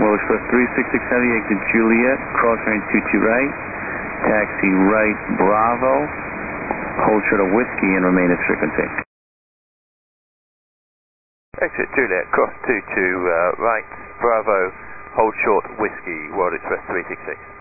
World Express 366 Heavy, exit Juliet, cross range 22 right, taxi right Bravo, hold short of Whiskey and remain at frequency. Exit Juliet, cross 22 right, Bravo, hold short Whiskey, World Express 366.